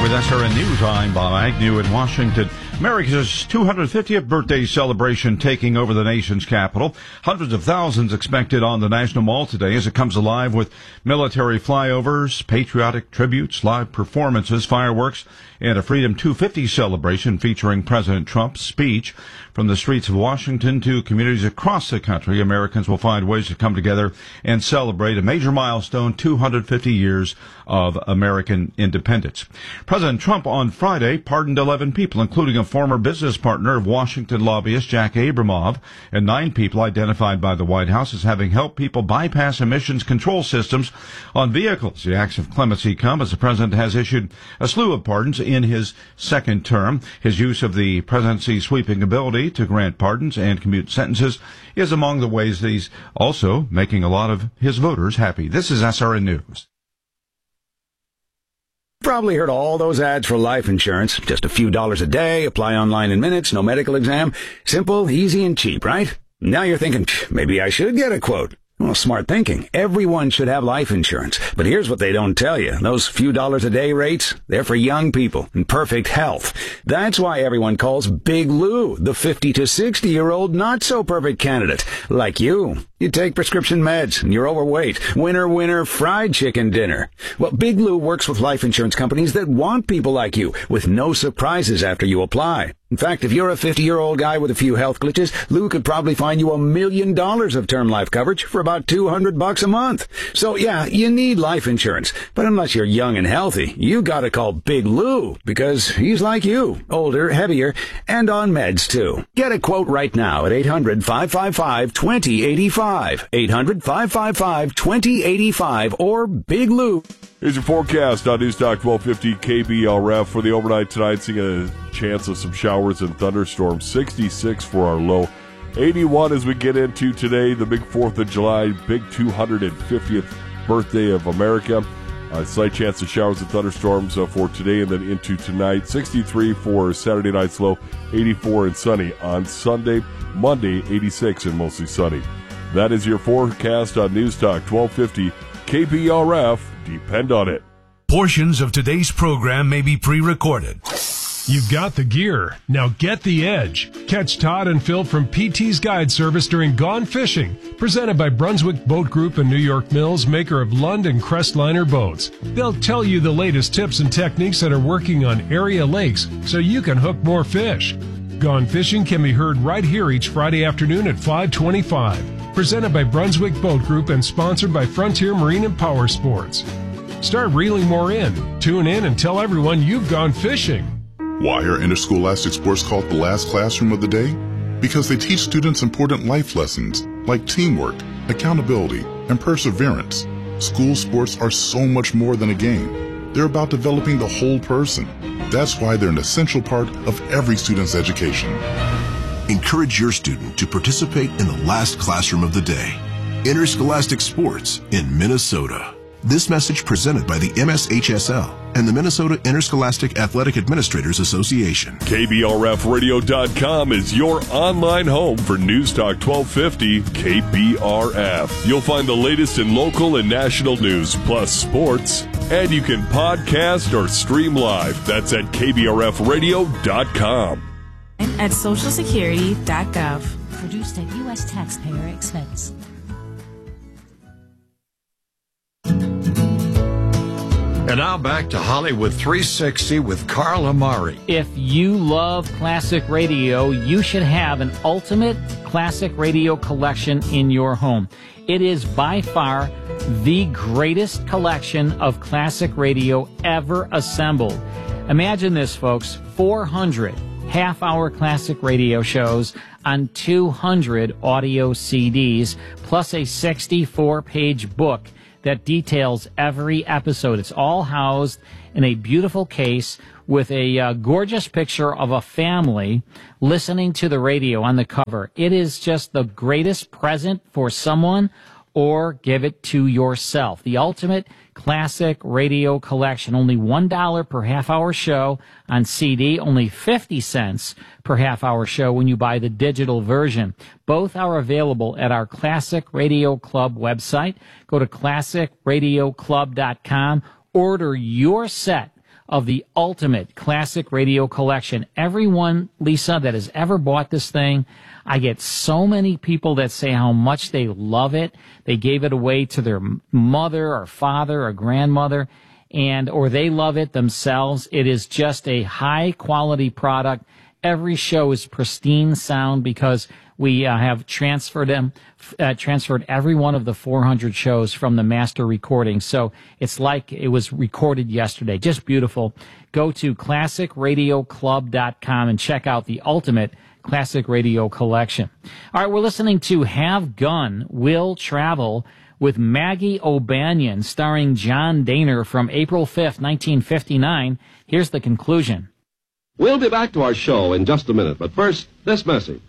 with SRN News. I'm Bob Agnew in Washington. America's 250th birthday celebration taking over the nation's capital. Hundreds of thousands expected on the National Mall today as it comes alive with military flyovers, patriotic tributes, live performances, fireworks, and a Freedom 250 celebration featuring President Trump's speech. From the streets of Washington to communities across the country, Americans will find ways to come together and celebrate a major milestone, 250 years of American independence. President Trump on Friday pardoned 11 people, including a former business partner of Washington lobbyist Jack Abramoff, and 9 people identified by the White House as having helped people bypass emissions control systems on vehicles. The acts of clemency come as the president has issued a slew of pardons in his second term. His use of the presidency's sweeping ability to grant pardons and commute sentences is among the ways that he's also making a lot of his voters happy. This is SRN News. Probably heard all those ads for life insurance. Just a few dollars a day, apply online in minutes, no medical exam. Simple, easy, and cheap, right? Now you're thinking, maybe I should get a quote. Well, smart thinking. Everyone should have life insurance. But here's what they don't tell you. Those few dollars a day rates, they're for young people in perfect health. That's why everyone calls Big Lou the 50 to 60-year-old not-so-perfect candidate. Like you. You take prescription meds and you're overweight. Winner, fried chicken dinner. Well, Big Lou works with life insurance companies that want people like you with no surprises after you apply. In fact, if you're a 50-year-old guy with a few health glitches, Lou could probably find you $1 million of term life coverage for about $200 a month. So yeah, you need life insurance. But unless you're young and healthy, you gotta call Big Lou because he's like you, older, heavier, and on meds too. Get a quote right now at 800-555-2085. 800-555-2085 or Big Lou. Here's your forecast on News Talk 1250 KBLRF for the overnight tonight. Seeing a chance of some showers and thunderstorms. 66 for our low. 81 as we get into today, the big 4th of July, big 250th birthday of America. Slight chance of showers and thunderstorms for today and then into tonight. 63 for Saturday night's low. 84 and sunny on Sunday. Monday, 86 and mostly sunny. That is your forecast on News Talk 1250 KBRF. Depend on it. Portions of today's program may be pre-recorded. You've got the gear. Now get the edge. Catch Todd and Phil from PT's Guide Service during Gone Fishing, presented by Brunswick Boat Group and New York Mills, maker of Lund and Crestliner boats. They'll tell you the latest tips and techniques that are working on area lakes so you can hook more fish. Gone Fishing can be heard right here each Friday afternoon at 5:25. Presented by Brunswick Boat Group and sponsored by Frontier Marine and Power Sports. Start reeling more in. Tune in and tell everyone you've gone fishing. Why are interscholastic sports called the last classroom of the day? Because they teach students important life lessons like teamwork, accountability, and perseverance. School sports are so much more than a game. They're about developing the whole person. That's why they're an essential part of every student's education. Encourage your student to participate in the last classroom of the day. Interscholastic sports in Minnesota. This message presented by the MSHSL and the Minnesota Interscholastic Athletic Administrators Association. KBRFradio.com is your online home for News Talk 1250 KBRF. You'll find the latest in local and national news, plus sports, and you can podcast or stream live. That's at KBRFradio.com. At socialsecurity.gov. Produced at U.S. taxpayer expense. And now back to Hollywood 360 with Carl Amari. If you love classic radio, you should have an ultimate classic radio collection in your home. It is by far the greatest collection of classic radio ever assembled. Imagine this, folks, 400 half-hour classic radio shows on 200 audio CDs, plus a 64-page book that details every episode. It's all housed in a beautiful case with a gorgeous picture of a family listening to the radio on the cover. It is just the greatest present for someone, or give it to yourself. The ultimate classic radio collection. Only $1 per half-hour show on CD, only 50 cents per half-hour show when you buy the digital version. Both are available at our Classic Radio Club website. Go to classicradioclub.com. Order your set of the ultimate classic radio collection. Everyone, Lisa, that has ever bought this thing, I get so many people that say how much they love it. They gave it away to their mother or father or grandmother, or they love it themselves. It is just a high quality product. Every show is pristine sound because we have transferred every one of the 400 shows from the master recording. So it's like it was recorded yesterday. Just beautiful. Go to classicradioclub.com and check out the ultimate classic radio collection. All right, we're listening to Have Gun, Will Travel with Maggie O'Banion, starring John Daner from April 5th, 1959. Here's the conclusion. We'll be back to our show in just a minute, but first, this message.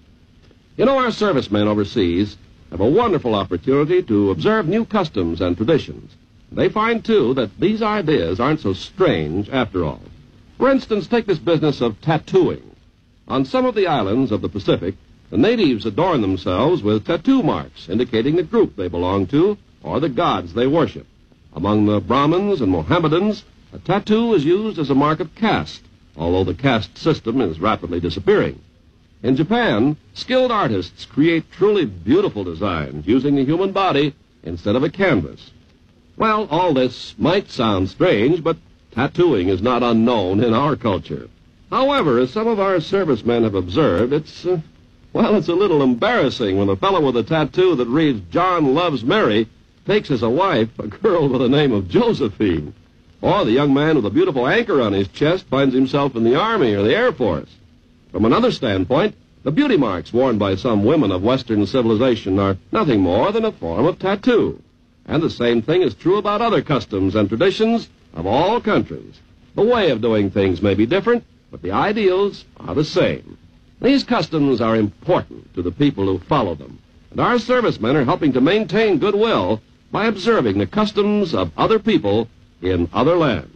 You know, our servicemen overseas have a wonderful opportunity to observe new customs and traditions. They find, too, that these ideas aren't so strange after all. For instance, take this business of tattooing. On some of the islands of the Pacific, the natives adorn themselves with tattoo marks indicating the group they belong to or the gods they worship. Among the Brahmins and Mohammedans, a tattoo is used as a mark of caste, although the caste system is rapidly disappearing. In Japan, skilled artists create truly beautiful designs using the human body instead of a canvas. Well, all this might sound strange, but tattooing is not unknown in our culture. However, as some of our servicemen have observed, it's a little embarrassing when a fellow with a tattoo that reads John Loves Mary takes as a wife a girl with the name of Josephine. Or the young man with a beautiful anchor on his chest finds himself in the Army or the Air Force. From another standpoint, the beauty marks worn by some women of Western civilization are nothing more than a form of tattoo. And the same thing is true about other customs and traditions of all countries. The way of doing things may be different, but the ideals are the same. These customs are important to the people who follow them, and our servicemen are helping to maintain goodwill by observing the customs of other people in other lands.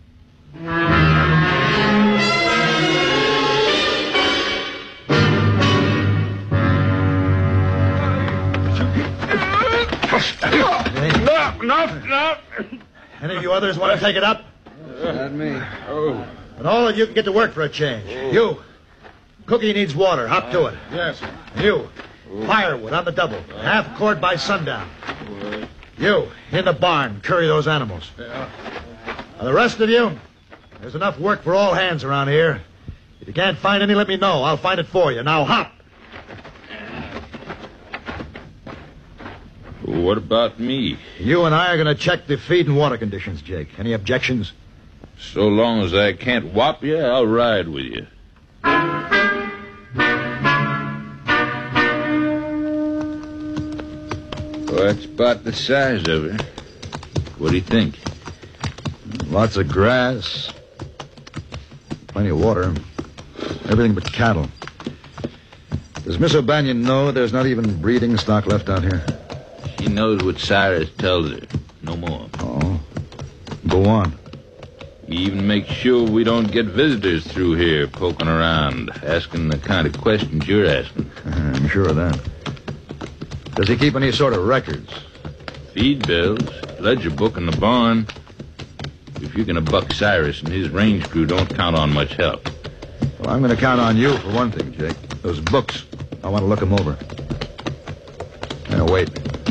No. Any of you others want to take it up? Not me. Oh. And all of you can get to work for a change. Oh. You. Cookie needs water. Hop to it. Yes. You. Firewood on the double. Half cord by sundown. You. In the barn. Curry those animals. Yeah. Now, the rest of you, there's enough work for all hands around here. If you can't find any, let me know. I'll find it for you. Now, hop. What about me? You and I are going to check the feed and water conditions, Jake. Any objections? So long as I can't whop you, I'll ride with you. Well, that's about the size of it. What do you think? Lots of grass. Plenty of water. Everything but cattle. Does Miss O'Banion know there's not even breeding stock left out here? She knows what Cyrus tells her. No more. Oh. Go on. We even make sure we don't get visitors through here poking around, asking the kind of questions you're asking. I'm sure of that. Does he keep any sort of records? Feed bills, ledger book in the barn. If you're going to buck Cyrus and his range crew, don't count on much help. Well, I'm going to count on you for one thing, Jake. Those books. I want to look them over. Now, wait.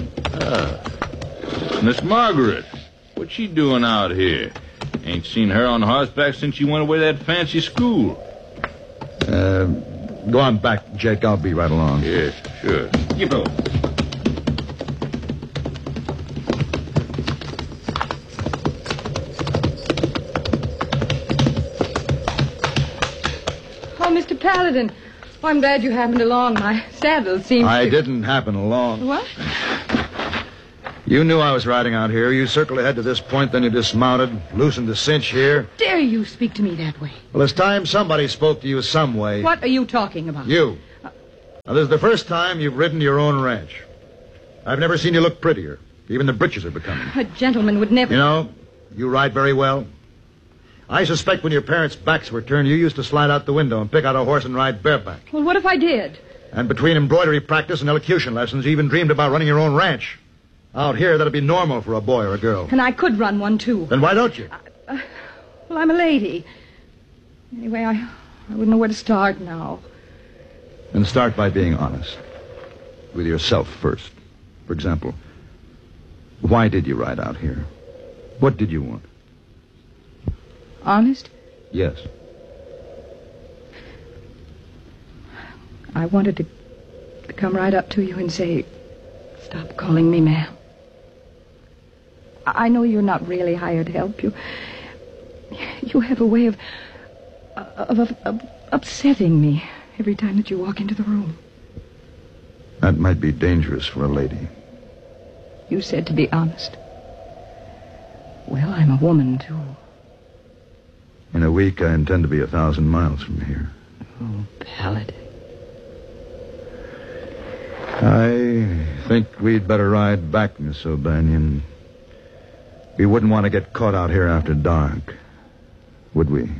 Miss Margaret. What's she doing out here? Ain't seen her on horseback since she went away to that fancy school. Go on back, Jake. I'll be right along. Yes, sure. You go. Oh, Mr. Paladin. Oh, I'm glad you happened along. My saddle seems I didn't happen along. What? You knew I was riding out here. You circled ahead to this point, then you dismounted, loosened the cinch here. Dare you speak to me that way? Well, it's time somebody spoke to you some way. What are you talking about? You. Now, this is the first time you've ridden to your own ranch. I've never seen you look prettier. Even the breeches are becoming. A gentleman would never... You know, you ride very well. I suspect when your parents' backs were turned, you used to slide out the window and pick out a horse and ride bareback. Well, what if I did? And between embroidery practice and elocution lessons, you even dreamed about running your own ranch. Out here, that'd be normal for a boy or a girl. And I could run one, too. Then why don't you? Well, I'm a lady. Anyway, I wouldn't know where to start now. And start by being honest. With yourself first. For example, why did you ride out here? What did you want? Honest? Yes. I wanted to come right up to you and say, stop calling me ma'am. I know you're not really hired help. You have a way of upsetting me every time that you walk into the room. That might be dangerous for a lady. You said to be honest. Well, I'm a woman, too. In a week, I intend to be 1,000 miles from here. Oh, Paladin. I think we'd better ride back, Miss O'Banion. We wouldn't want to get caught out here after dark, would we?